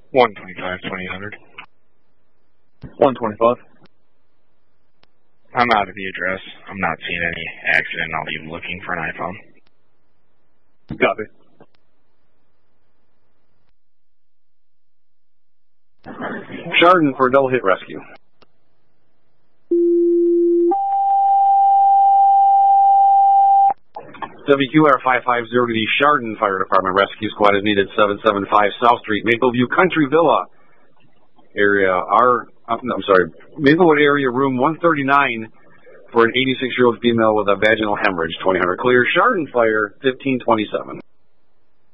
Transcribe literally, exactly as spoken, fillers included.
one twenty-five, twenty hundred. one twenty-five. I'm out of the address. I'm not seeing any accident. I'll be looking for an iPhone. Copy. Chardon for a double hit rescue. W Q R five five zero to the Chardon Fire Department. Rescue squad is needed. seven seven five South Street, Mapleview Country Villa area. R. I'm sorry, Maplewood area, room one thirty-nine, for an eighty-six-year-old female with a vaginal hemorrhage. twenty hundred clear. Chardon fire, fifteen twenty-seven.